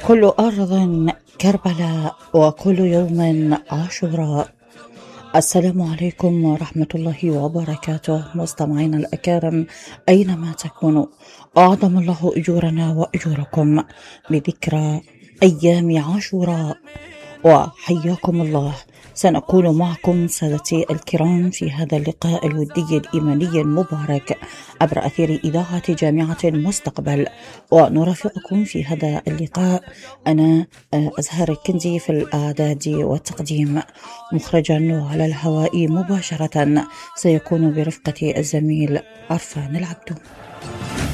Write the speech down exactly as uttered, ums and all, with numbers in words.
كل أرض كربلاء وكل يوم عاشوراء. السلام عليكم ورحمة الله وبركاته مستمعينا الأكارم أينما تكونوا، أعظم الله أجورنا وأجوركم بذكرى أيام عاشوراء وحياكم الله. سنكون معكم سادتي الكرام في هذا اللقاء الودي الإيماني المبارك عبر أثير إذاعة جامعة المستقبل، ونرافقكم في هذا اللقاء أنا أزهر الكندي في الإعداد والتقديم، مخرجا وعلى الهواء مباشرة سيكون برفقة الزميل عرفان العبدو.